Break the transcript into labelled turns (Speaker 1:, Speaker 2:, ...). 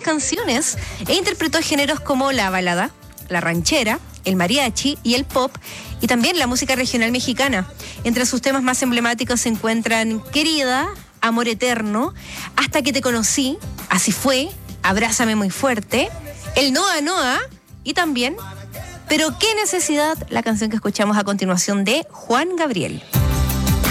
Speaker 1: canciones e interpretó géneros como la balada, la ranchera, el mariachi y el pop, y también la música regional mexicana. Entre sus temas más emblemáticos se encuentran Querida, Amor Eterno, Hasta que te conocí, Así fue, Abrázame muy fuerte, El Noa Noa y también Pero qué necesidad, la canción que escuchamos a continuación de Juan Gabriel.